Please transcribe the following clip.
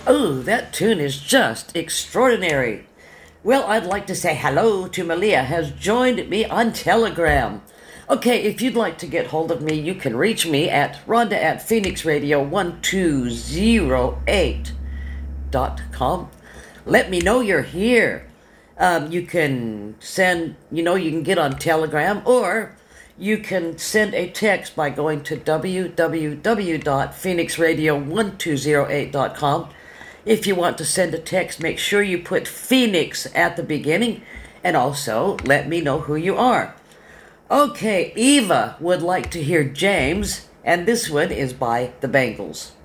Oh, that tune is just extraordinary. Well, I'd like to say hello to Malia, has joined me on Telegram. Okay, if you'd like to get hold of me, you can reach me at Rhonda at phoenixradio1208.com. Let me know you're here. You can send, you can get on Telegram, or you can send a text by going to www.phoenixradio1208.com. If you want to send a text, make sure you put Phoenix at the beginning, and also let me know who you are. Okay, Eva would like to hear James, and this one is by the Bangles.